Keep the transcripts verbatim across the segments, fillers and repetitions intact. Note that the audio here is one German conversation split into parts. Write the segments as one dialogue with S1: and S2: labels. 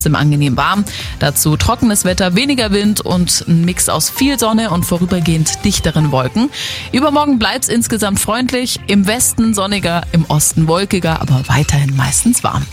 S1: Im angenehm warm. Dazu trockenes Wetter, weniger Wind und ein Mix aus viel Sonne und vorübergehend dichteren Wolken. Übermorgen bleibt es insgesamt freundlich. Im Westen sonniger, im Osten wolkiger, aber weiterhin meistens warm.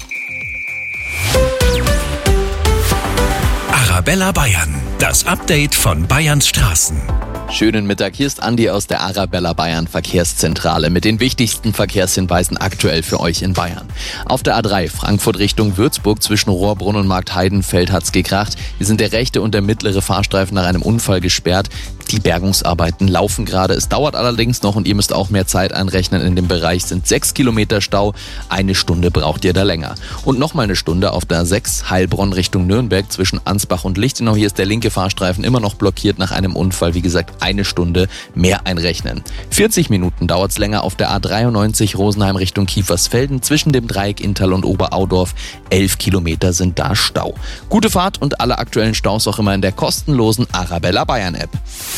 S2: Arabella Bayern, das Update von Bayerns Straßen.
S3: Schönen Mittag, hier ist Andi aus der Arabella Bayern Verkehrszentrale mit den wichtigsten Verkehrshinweisen aktuell für euch in Bayern. Auf der A drei Frankfurt Richtung Würzburg zwischen Rohrbrunn und Marktheidenfeld hat's gekracht. Hier sind der rechte und der mittlere Fahrstreifen nach einem Unfall gesperrt. Die Bergungsarbeiten laufen gerade. Es dauert allerdings noch und ihr müsst auch mehr Zeit einrechnen. In dem Bereich sind sechs Kilometer Stau. Eine Stunde braucht ihr da länger. Und nochmal eine Stunde auf der A sechs Heilbronn Richtung Nürnberg zwischen Ansbach und Lichtenau. Hier ist der linke Fahrstreifen immer noch blockiert nach einem Unfall. Wie gesagt, eine Stunde mehr einrechnen. vierzig Minuten dauert es länger auf der A dreiundneunzig Rosenheim Richtung Kiefersfelden zwischen dem Dreieck Inntal und Oberaudorf. elf Kilometer sind da Stau. Gute Fahrt und alle aktuellen Staus auch immer in der kostenlosen Arabella Bayern App.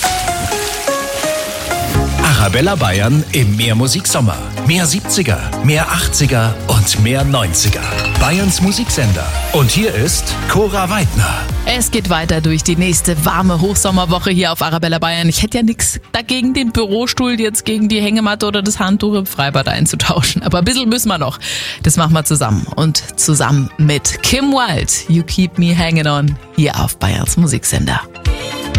S2: Arabella Bayern im Mehrmusik-Sommer. Mehr siebziger, mehr achtziger und mehr neunziger. Bayerns Musiksender. Und hier ist Cora Weidner.
S1: Es geht weiter durch die nächste warme Hochsommerwoche hier auf Arabella Bayern. Ich hätte ja nichts dagegen, den Bürostuhl jetzt gegen die Hängematte oder das Handtuch im Freibad einzutauschen. Aber ein bisschen müssen wir noch. Das machen wir zusammen. Und zusammen mit Kim Wilde, You Keep Me Hanging On, hier auf Bayerns Musiksender.